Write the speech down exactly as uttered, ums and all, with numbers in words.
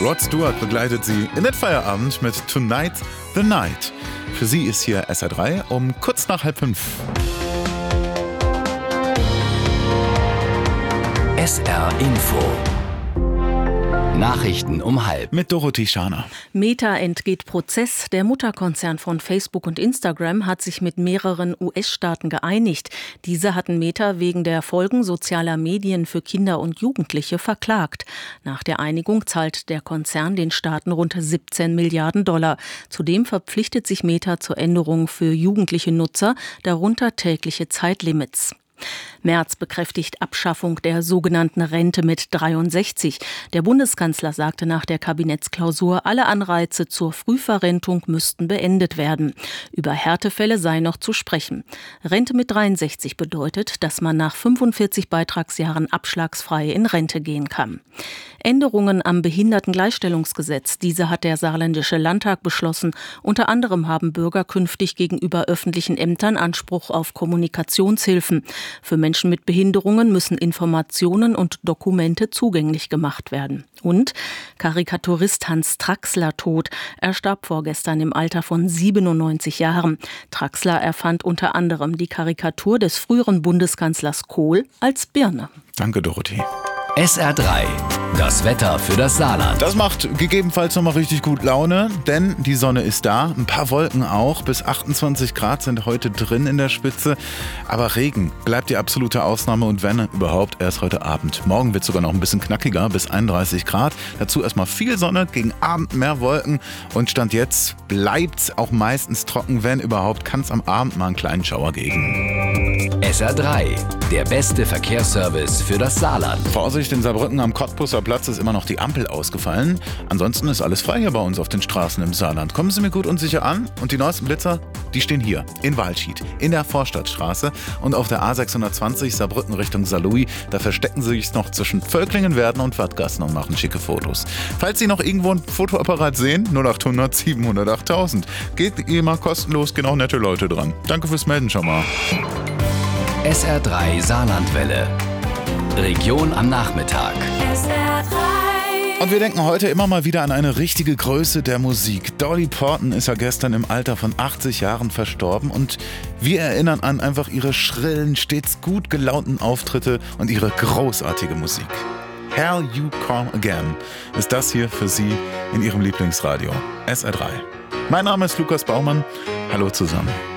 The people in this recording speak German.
Rod Stewart begleitet sie in den Feierabend mit Tonight the Night. Für sie ist hier S R drei um kurz nach halb fünf. S R Info. Nachrichten um halb. Mit Dorothee Schaner. Meta entgeht Prozess. Der Mutterkonzern von Facebook und Instagram hat sich mit mehreren U S-Staaten geeinigt. Diese hatten Meta wegen der Folgen sozialer Medien für Kinder und Jugendliche verklagt. Nach der Einigung zahlt der Konzern den Staaten rund siebzehn Milliarden Dollar. Zudem verpflichtet sich Meta zur Änderung für jugendliche Nutzer, darunter tägliche Zeitlimits. Merz bekräftigt Abschaffung der sogenannten Rente mit dreiundsechzig. Der Bundeskanzler sagte nach der Kabinettsklausur, alle Anreize zur Frühverrentung müssten beendet werden. Über Härtefälle sei noch zu sprechen. Rente mit dreiundsechzig bedeutet, dass man nach fünfundvierzig Beitragsjahren abschlagsfrei in Rente gehen kann. Änderungen am Behindertengleichstellungsgesetz. Diese hat der Saarländische Landtag beschlossen. Unter anderem haben Bürger künftig gegenüber öffentlichen Ämtern Anspruch auf Kommunikationshilfen. Für Menschen mit Behinderungen müssen Informationen und Dokumente zugänglich gemacht werden. Und Karikaturist Hans Traxler tot. Er starb vorgestern im Alter von siebenundneunzig Jahren. Traxler erfand unter anderem die Karikatur des früheren Bundeskanzlers Kohl als Birne. Danke, Dorothee. S R drei. Das Wetter für das Saarland. Das macht gegebenenfalls nochmal richtig gut Laune, denn die Sonne ist da, ein paar Wolken auch, bis achtundzwanzig Grad sind heute drin in der Spitze, aber Regen bleibt die absolute Ausnahme und wenn überhaupt erst heute Abend. Morgen wird es sogar noch ein bisschen knackiger, bis einunddreißig Grad, dazu erstmal viel Sonne, gegen Abend mehr Wolken und Stand jetzt bleibt es auch meistens trocken, wenn überhaupt, kann es am Abend mal einen kleinen Schauer geben. S R drei, der beste Verkehrsservice für das Saarland. Vorsicht, in Saarbrücken am Cottbusser Platz ist immer noch die Ampel ausgefallen. Ansonsten ist alles frei hier bei uns auf den Straßen im Saarland. Kommen Sie mir gut und sicher an. Und die neuesten Blitzer, die stehen hier in Walschied, in der Vorstadtstraße und auf der A sechshundertzwanzig Saarbrücken Richtung Saarlouis. Da verstecken Sie sich noch zwischen Völklingen, Werden und Wattgassen und machen schicke Fotos. Falls Sie noch irgendwo ein Fotoapparat sehen, null achthundert siebenhundert achttausend. Geht immer kostenlos, genau nette Leute dran. Danke fürs Melden schon mal. S R drei Saarlandwelle. Region am Nachmittag. S R drei. Und wir denken heute immer mal wieder an eine richtige Größe der Musik. Dolly Parton ist ja gestern im Alter von achtzig Jahren verstorben und wir erinnern an einfach ihre schrillen, stets gut gelaunten Auftritte und ihre großartige Musik. Hell You Come Again ist das hier für Sie in Ihrem Lieblingsradio S R drei. Mein Name ist Lukas Baumann. Hallo zusammen.